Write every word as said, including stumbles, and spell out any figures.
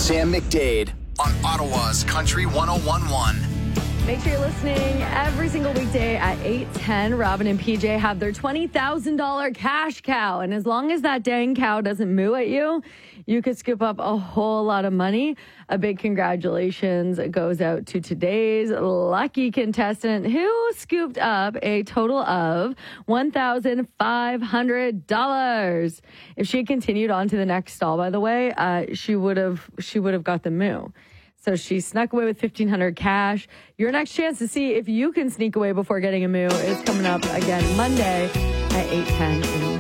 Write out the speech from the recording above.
Sam McDade on Ottawa's Country one oh one point one. Make sure you're listening every single weekday at eight ten. Robin and P J have their twenty thousand dollars cash cow. And as long as that dang cow doesn't moo at you, you could scoop up a whole lot of money. A big congratulations goes out to today's lucky contestant who scooped up a total of one thousand five hundred dollars. If she had continued on to the next stall, by the way, uh, she would have she would have got the moo. So she snuck away with fifteen hundred dollars cash. Your next chance to see if you can sneak away before getting a moo is coming up again Monday at eight ten.